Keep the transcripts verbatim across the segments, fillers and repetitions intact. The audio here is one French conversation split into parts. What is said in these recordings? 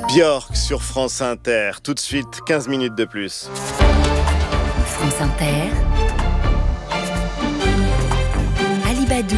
Björk sur France Inter. Tout de suite, quinze minutes de plus. France Inter. Alibadou.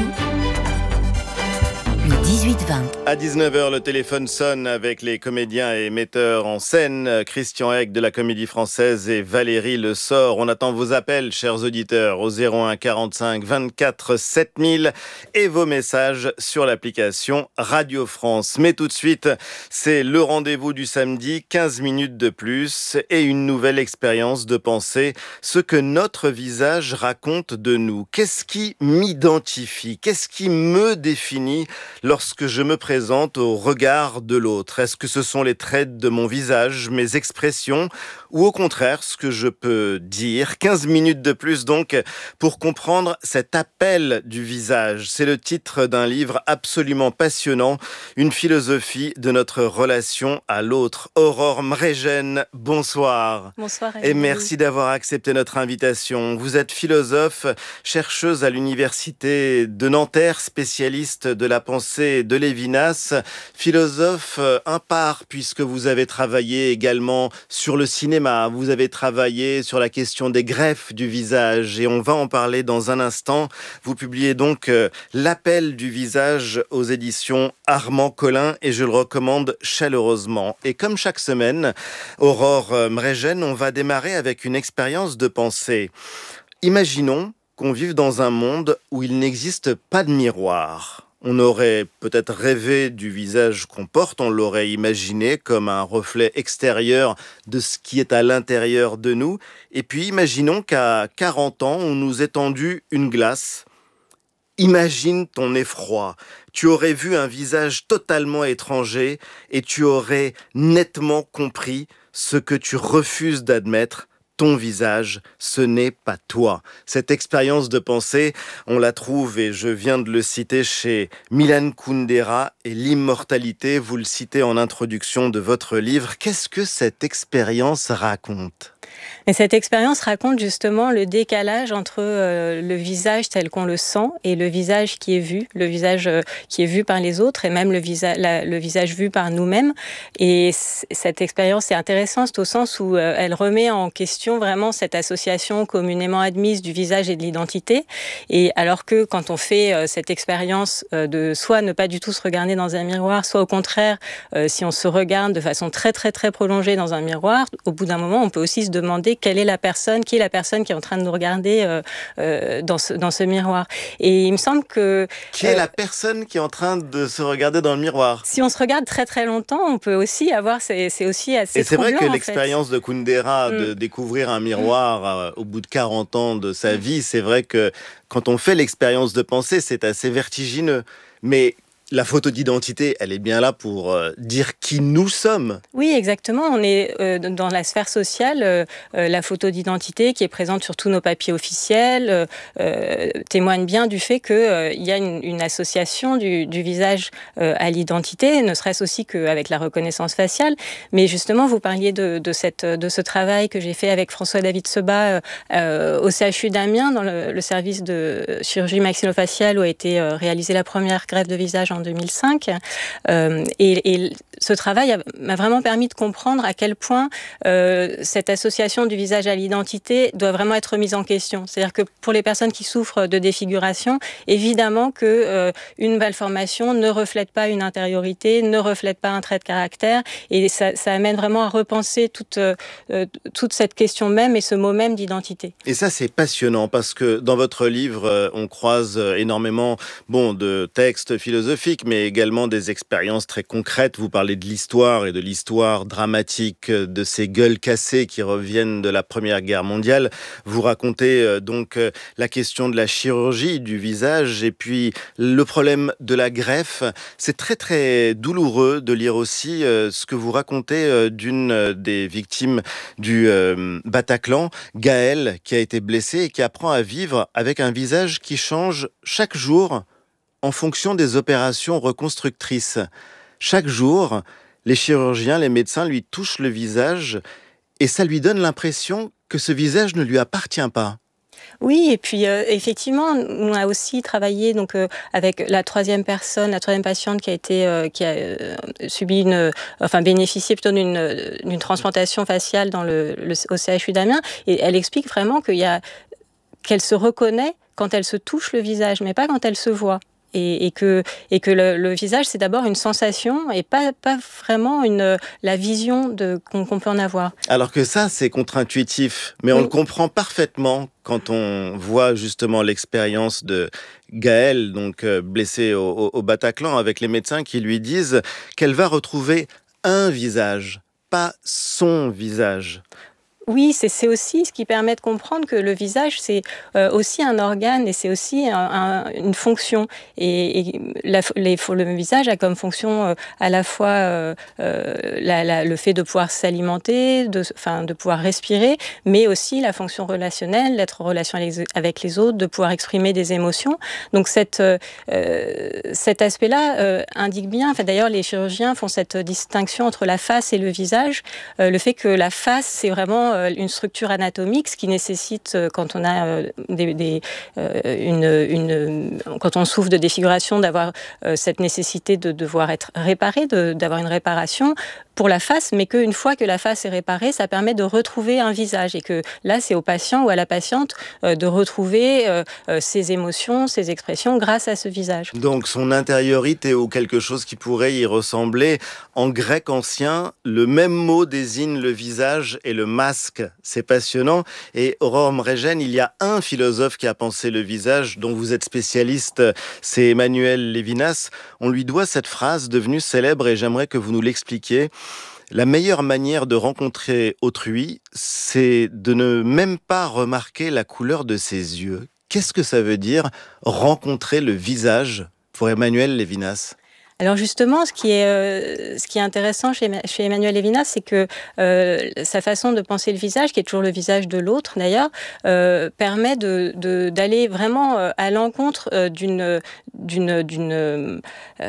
Le dix-huit vingt. À dix-neuf heures, le téléphone sonne avec les comédiens et metteurs en scène. Christian Hegg de la Comédie Française et Valérie Le Sort. On attend vos appels, chers auditeurs, au zéro un quarante-cinq vingt-quatre sept mille et vos messages sur l'application Radio France. Mais tout de suite, c'est le rendez-vous du samedi, quinze minutes de plus et une nouvelle expérience de pensée. Ce que notre visage raconte de nous. Qu'est-ce qui m'identifie? Qu'est-ce qui me définit lorsque je me présente au regard de l'autre? Est-ce que ce sont les traits de mon visage, mes expressions, ou au contraire ce que je peux dire? quinze minutes de plus donc pour comprendre cet appel du visage. C'est le titre d'un livre absolument passionnant, une philosophie de notre relation à l'autre. Aurore Mregen, bonsoir. Bonsoir. Et merci d'avoir accepté notre invitation. Vous êtes philosophe, chercheuse à l'université de Nanterre, spécialiste de la pensée de Lévinas, philosophe impar puisque vous avez travaillé également sur le cinéma, vous avez travaillé sur la question des greffes du visage et on va en parler dans un instant. Vous publiez donc euh, L'appel du visage aux éditions Armand Collin et je le recommande chaleureusement. Et comme chaque semaine, Aurore Mregen, on va démarrer avec une expérience de pensée. Imaginons qu'on vive dans un monde où il n'existe pas de miroir. On aurait peut-être rêvé du visage qu'on porte, on l'aurait imaginé comme un reflet extérieur de ce qui est à l'intérieur de nous. Et puis imaginons qu'à quarante ans, on nous ait tendu une glace. Imagine ton effroi. Tu aurais vu un visage totalement étranger et tu aurais nettement compris ce que tu refuses d'admettre. Ton visage, ce n'est pas toi. Cette expérience de pensée, on la trouve, et je viens de le citer chez Milan Kundera, et l'immortalité, vous le citez en introduction de votre livre. Qu'est-ce que cette expérience raconte ? Et cette expérience raconte justement le décalage entre euh, le visage tel qu'on le sent et le visage qui est vu, le visage euh, qui est vu par les autres et même le, visa- la, le visage vu par nous-mêmes. Et c- cette expérience est intéressante au sens où euh, elle remet en question vraiment cette association communément admise du visage et de l'identité. Et alors que quand on fait euh, cette expérience euh, de soit ne pas du tout se regarder dans un miroir, soit au contraire, euh, si on se regarde de façon très très très prolongée dans un miroir, au bout d'un moment, on peut aussi se demander quelle est la personne, qui est la personne qui est en train de nous regarder euh, euh, dans, ce, dans ce miroir. Et il me semble que... Qui est euh, la personne qui est en train de se regarder dans le miroir? Si on se regarde très très longtemps, on peut aussi avoir... C'est, c'est aussi assez Et c'est vrai que troublant, en l'expérience fait. de Kundera de Mm. découvrir un miroir euh, au bout de quarante ans de sa vie, c'est vrai que quand on fait l'expérience de pensée, c'est assez vertigineux. Mais la photo d'identité, elle est bien là pour euh, dire qui nous sommes. Oui, exactement. On est euh, dans la sphère sociale. Euh, euh, la photo d'identité qui est présente sur tous nos papiers officiels euh, euh, témoigne bien du fait qu'il euh, y a une, une association du, du visage euh, à l'identité, ne serait-ce aussi qu'avec la reconnaissance faciale. Mais justement, vous parliez de, de, cette, de ce travail que j'ai fait avec François-David Sebat euh, euh, au C H U d'Amiens, dans le, le service de chirurgie maxillofaciale où a été euh, réalisée la première greffe de visage en deux mille cinq. Euh, et, et ce travail a, m'a vraiment permis de comprendre à quel point euh, cette association du visage à l'identité doit vraiment être mise en question. C'est-à-dire que pour les personnes qui souffrent de défiguration, évidemment que euh, une malformation ne reflète pas une intériorité, ne reflète pas un trait de caractère, et ça, ça amène vraiment à repenser toute, euh, toute cette question même et ce mot même d'identité. Et ça, c'est passionnant parce que dans votre livre, euh, on croise énormément bon, de textes philosophiques, mais également des expériences très concrètes. Vous parlez de l'histoire et de l'histoire dramatique de ces gueules cassées qui reviennent de la Première Guerre mondiale. Vous racontez euh, donc euh, la question de la chirurgie du visage et puis le problème de la greffe. C'est très très douloureux de lire aussi euh, ce que vous racontez euh, d'une euh, des victimes du euh, Bataclan, Gaëlle, qui a été blessée et qui apprend à vivre avec un visage qui change chaque jour en fonction des opérations reconstructrices. Chaque jour, les chirurgiens, les médecins lui touchent le visage et ça lui donne l'impression que ce visage ne lui appartient pas. Oui, et puis euh, effectivement, on a aussi travaillé donc euh, avec la troisième personne, la troisième patiente qui a été euh, qui a euh, subi une, euh, enfin bénéficié plutôt d'une, d'une transplantation faciale dans le, le au C H U d'Amiens, et elle explique vraiment qu'il y a qu'elle se reconnaît quand elle se touche le visage, mais pas quand elle se voit. Et, et que, et que le, le visage, c'est d'abord une sensation et pas, pas vraiment une, la vision de, qu'on, qu'on peut en avoir. Alors que ça, c'est contre-intuitif, mais on Oui. le comprend parfaitement quand on voit justement l'expérience de Gaëlle, donc euh, blessée au, au, au Bataclan, avec les médecins qui lui disent qu'elle va retrouver un visage, pas son visage. Oui, c'est, c'est aussi ce qui permet de comprendre que le visage, c'est euh, aussi un organe et c'est aussi un, un, une fonction. Et, et la, les, le visage a comme fonction euh, à la fois euh, euh, la, la, le fait de pouvoir s'alimenter, de, enfin, de pouvoir respirer, mais aussi la fonction relationnelle, d'être en relation avec les autres, de pouvoir exprimer des émotions. Donc cette, euh, cet aspect-là euh, indique bien, enfin, d'ailleurs les chirurgiens font cette distinction entre la face et le visage, euh, le fait que la face, c'est vraiment une structure anatomique, ce qui nécessite, quand on a euh, des, des, euh, une, une, quand on souffre de défiguration, d'avoir euh, cette nécessité de devoir être réparé, de, d'avoir une réparation pour la face, mais qu'une fois que la face est réparée, ça permet de retrouver un visage et que là, c'est au patient ou à la patiente euh, de retrouver euh, ses émotions, ses expressions grâce à ce visage. Donc son intériorité ou quelque chose qui pourrait y ressembler. En grec ancien, le même mot désigne le visage et le masque. C'est passionnant. Et Aurore Mregen, il y a un philosophe qui a pensé le visage, dont vous êtes spécialiste, c'est Emmanuel Levinas. On lui doit cette phrase devenue célèbre et j'aimerais que vous nous l'expliquiez. La meilleure manière de rencontrer autrui, c'est de ne même pas remarquer la couleur de ses yeux. Qu'est-ce que ça veut dire rencontrer le visage pour Emmanuel Levinas ? Alors justement, ce qui est, euh, ce qui est intéressant chez, chez Emmanuel Levinas, c'est que euh, sa façon de penser le visage, qui est toujours le visage de l'autre d'ailleurs, euh, permet de, de, d'aller vraiment à l'encontre euh, d'une, d'une, d'une,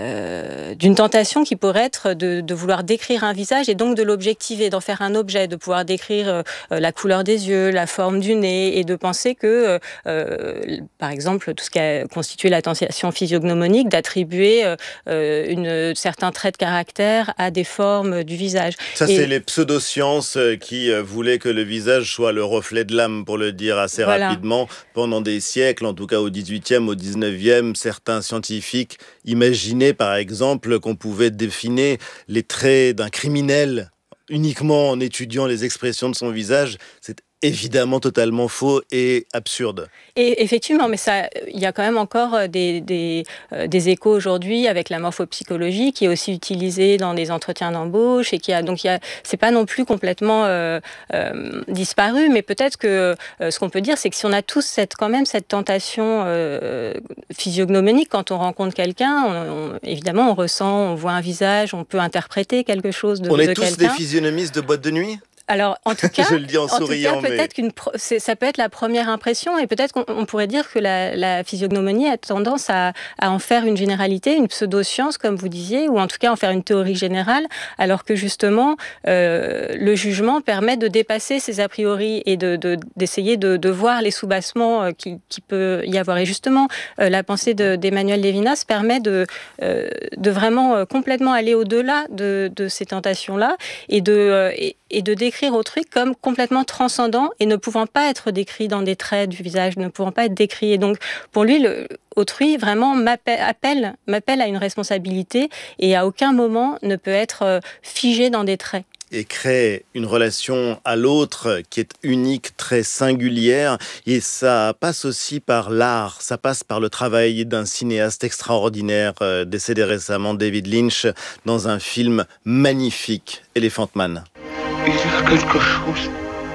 euh, d'une tentation qui pourrait être de, de vouloir décrire un visage et donc de l'objectiver, d'en faire un objet, de pouvoir décrire euh, la couleur des yeux, la forme du nez, et de penser que, euh, par exemple, tout ce qui a constitué la tentation physiognomonique, d'attribuer euh, Une, certains traits de caractère à des formes du visage. Ça, et... c'est les pseudosciences qui voulaient que le visage soit le reflet de l'âme, pour le dire assez voilà. rapidement. Pendant des siècles, en tout cas au dix-huitième, au dix-neuvième, certains scientifiques imaginaient, par exemple, qu'on pouvait définir les traits d'un criminel uniquement en étudiant les expressions de son visage. C'est évidemment totalement faux et absurde. Et effectivement, mais ça, il y a quand même encore des, des, euh, des échos aujourd'hui avec la morphopsychologie qui est aussi utilisée dans des entretiens d'embauche et qui a donc il y a, c'est pas non plus complètement euh, euh, disparu, mais peut-être que euh, ce qu'on peut dire, c'est que si on a tous cette quand même cette tentation euh, physiognomonique quand on rencontre quelqu'un, on, on, évidemment on ressent, on voit un visage, on peut interpréter quelque chose de, on de est quelqu'un. tous des physionomistes de boîte de nuit ? Alors, en tout cas, je le dis en, en souriant, tout cas, peut-être mais... qu'une, c'est, ça peut être la première impression et peut-être qu'on on pourrait dire que la, la physiognomonie a tendance à, à en faire une généralité, une pseudo-science, comme vous disiez, ou en tout cas en faire une théorie générale, alors que justement, euh, le jugement permet de dépasser ces a priori et de, de, d'essayer de, de voir les soubassements qui, qui peut y avoir. Et justement, euh, la pensée de, d'Emmanuel Levinas permet de, euh, de vraiment euh, complètement aller au-delà de, de ces tentations-là et de, euh, et, et de décrire autrui comme complètement transcendant et ne pouvant pas être décrit dans des traits du visage, ne pouvant pas être décrit. Et donc, pour lui, le, autrui vraiment m'appelle, appelle, m'appelle à une responsabilité et à aucun moment ne peut être figé dans des traits. Et crée une relation à l'autre qui est unique, très singulière. Et ça passe aussi par l'art, ça passe par le travail d'un cinéaste extraordinaire, euh, décédé récemment, David Lynch, dans un film magnifique, Elephant Man. Il y a quelque chose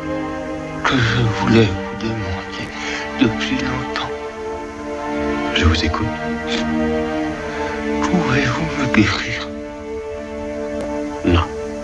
que je voulais vous demander depuis longtemps. Je vous écoute. Pouvez-vous me guérir ? Non.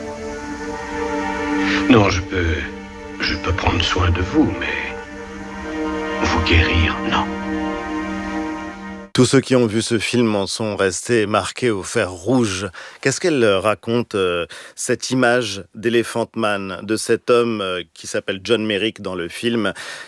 Non, je peux... Je peux prendre soin de vous, mais... Vous guérir, non. Tous ceux qui ont vu ce film en sont restés marqués au fer rouge. Qu'est-ce qu'elle raconte, euh, cette image d'Elephant Man, de cet homme euh, qui s'appelle John Merrick dans le film ?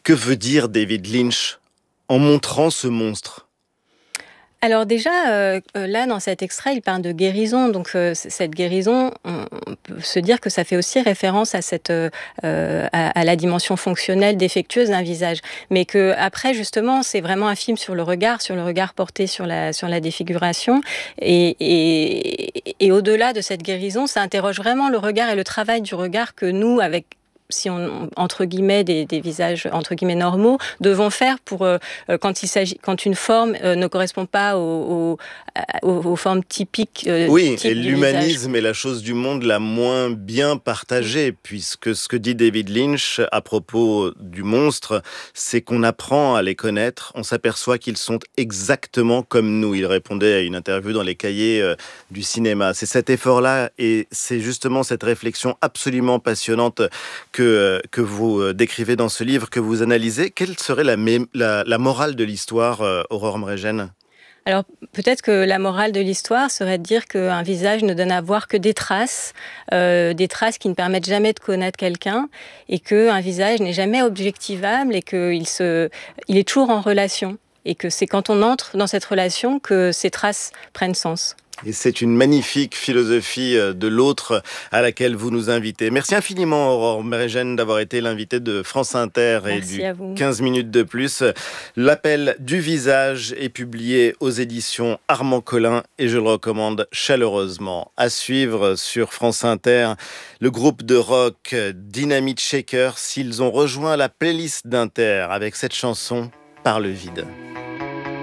Que veut dire David Lynch en montrant ce monstre ? Alors déjà, euh, là, dans cet extrait, il parle de guérison. Donc euh, cette guérison, on, on peut se dire que ça fait aussi référence à, cette, euh, à, à la dimension fonctionnelle, défectueuse d'un visage. Mais qu'après, justement, c'est vraiment un film sur le regard, sur le regard porté sur la, sur la défiguration. Et, et, et au-delà de cette guérison, ça interroge vraiment le regard et le travail du regard que nous, avec... si on, entre guillemets, des, des visages, entre guillemets, normaux, devons faire pour, euh, quand il s'agit, quand une forme euh, ne correspond pas aux, aux, aux formes typiques. Euh, oui, types et du l'humanisme visage. est la chose du monde la moins bien partagée, puisque ce que dit David Lynch à propos du monstre, c'est qu'on apprend à les connaître, on s'aperçoit qu'ils sont exactement comme nous. Il répondait à une interview dans les cahiers euh, du cinéma. C'est cet effort-là, et c'est justement cette réflexion absolument passionnante que, que vous décrivez dans ce livre, que vous analysez. Quelle serait la, la, la morale de l'histoire, euh, Aurore Mregen ? Alors, peut-être que la morale de l'histoire serait de dire qu'un visage ne donne à voir que des traces, euh, des traces qui ne permettent jamais de connaître quelqu'un, et qu'un visage n'est jamais objectivable, et qu'il se, il est toujours en relation, et que c'est quand on entre dans cette relation que ces traces prennent sens. Et c'est une magnifique philosophie de l'autre à laquelle vous nous invitez. Merci infiniment, Aurore Mregen, d'avoir été l'invitée de France Inter et Merci du quinze minutes de plus. L'appel du visage est publié aux éditions Armand Collin et je le recommande chaleureusement. À suivre sur France Inter, le groupe de rock Dynamite Shakers, s'ils ont rejoint la playlist d'Inter avec cette chanson Par le vide.